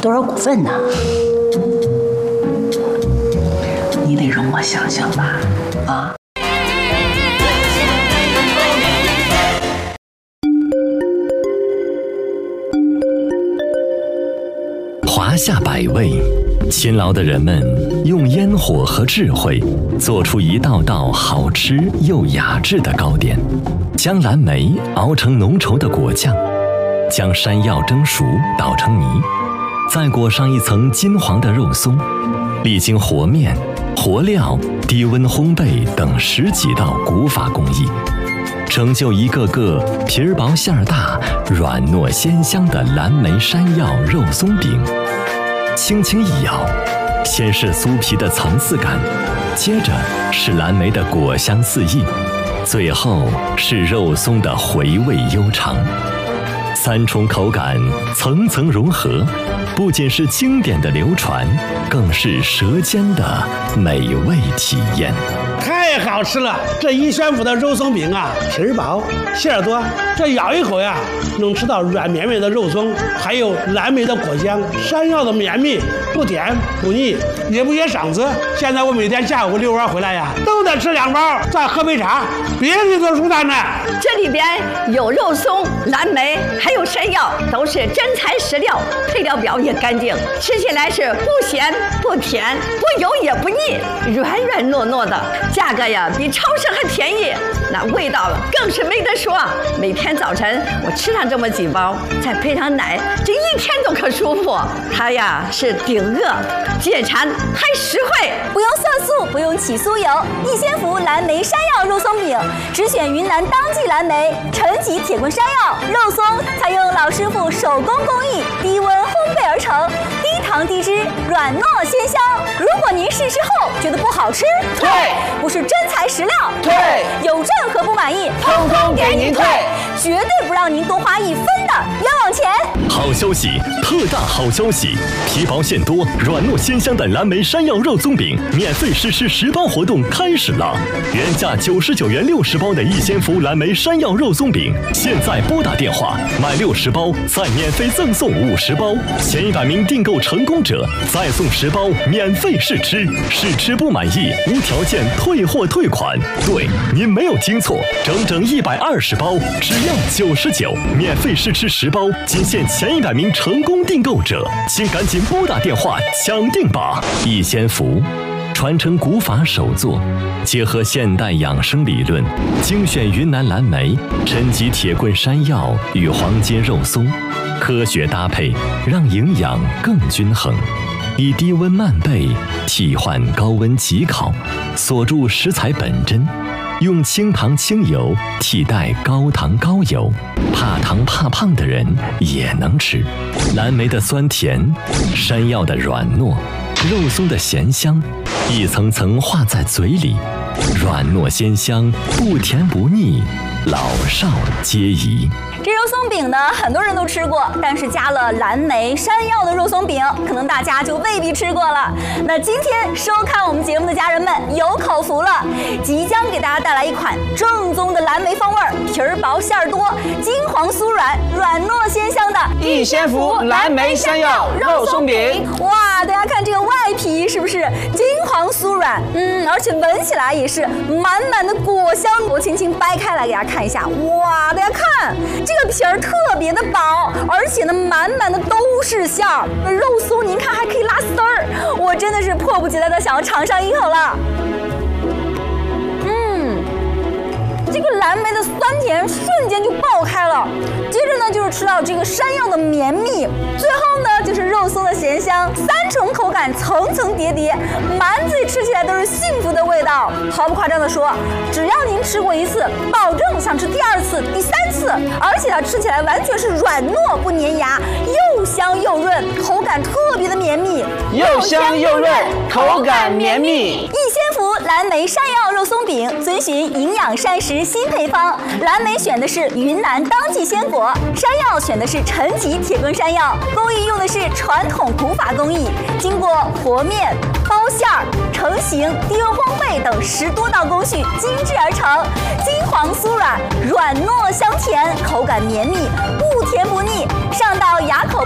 多少股份呢？你得容我想想吧，啊！ 华夏百味，勤劳的人们用烟火和智慧做出一道道好吃又雅致的糕点，将蓝莓熬成浓稠的果酱，将山药蒸熟捣成泥，再裹上一层金黄的肉松，历经和面、和料、低温烘焙等10几道古法工艺，成就一个个皮儿薄馅儿大、软糯鲜香的蓝莓山药肉松饼。轻轻一咬，先是酥皮的层次感，接着是蓝莓的果香四溢，最后是肉松的回味悠长。3重口感层层融合，不仅是经典的流传，更是舌尖的美味体验。 太好吃了！这一宣府的肉松饼啊，皮儿薄馅儿多，这咬一口呀，能吃到软绵绵的肉松，还有蓝莓的果香，山药的绵密，不甜不腻，也不噎嗓子。现在我每天下午遛弯回来呀，都得吃2包，再喝杯茶，别提多舒坦呢。 这里边有肉松、蓝莓，还有山药，都是真材实料，配料表也干净，吃起来是不咸不甜，不油也不腻，软软糯糯的。价格呀比超市还便宜，那味道更是没得说。每天早晨我吃上这么几包，再配上奶，这一天都可舒服。它呀是顶饿、解馋还实惠， 不用色素，不用起酥油。逸仙福蓝莓山药肉松饼，只选云南当季蓝莓、陈吉铁棍山药肉松，采用老师傅手工工艺，低温烘焙而成，低糖低脂，软糯鲜香。如果您试吃后觉得不好吃， 退， 不是真材实料， 退， 有任何不满意， 通通给您退， 绝对不让您多花1分的冤枉钱。 好消息，特大好消息！皮薄馅多、软糯鲜香的蓝莓山药肉松饼免费试吃10包活动开始了！原价99元60包的逸仙福蓝莓山药肉松饼，现在拨打电话买60包，再免费赠送50包，前100名订购成功者再送10包免费试吃，试吃不满意无条件退货退款。对，您没有听错，整120包，只要99，免费试吃10包，仅限前100名成功订购者，请赶紧拨打电话抢订吧！逸仙福传承古法手作，结合现代养生理论，精选云南蓝莓、陈吉铁棍山药与黄金肉松，科学搭配，让营养更均衡。以低温慢焙替换高温急烤，锁住食材本真，用清糖清油替代高糖高油，怕糖怕胖的人也能吃。蓝莓的酸甜，山药的软糯，肉松的咸香，一层层化在嘴里，软糯鲜香，不甜不腻，老少皆宜。 这肉松饼呢，很多人都吃过，但是加了蓝莓、山药的肉松饼，可能大家就未必吃过了。那今天收看我们节目的家人们有口福了，即将给大家带来一款正宗的蓝莓风味，皮儿薄馅儿多，金黄酥软，软糯鲜香的逸仙福蓝莓山药肉松饼。 哇，大家看这个外皮是不是金黄酥软？而且闻起来也是满满的果香。我轻轻掰开来给大家看一下，哇，大家看这个皮儿特别的薄，而且呢满满的都是馅儿，肉松您看还可以拉丝儿，我真的是迫不及待的想要尝上一口了。这个蓝莓的酸甜瞬间就爆开了，接着呢就是吃到这个山药的绵密，最后呢就是肉松的咸香，3重口感层层叠叠，满嘴吃起来都是幸福的味道。毫不夸张的说，只要您吃过1次，保证想吃第2次、第3次，而且它吃起来完全是软糯不粘牙，又香又润，口感特别的绵密， 又香又润，口感绵密。 逸仙福蓝莓山药肉松饼遵循营养膳食新配方，蓝莓选的是云南当季鲜果，山药选的是陈吉铁棍山药，工艺用的是传统古法工艺，经过和面、包馅儿、成型、低温烘焙等10多道工序精制而成，金黄酥软，软糯香甜，口感绵密，不甜不腻，上到牙口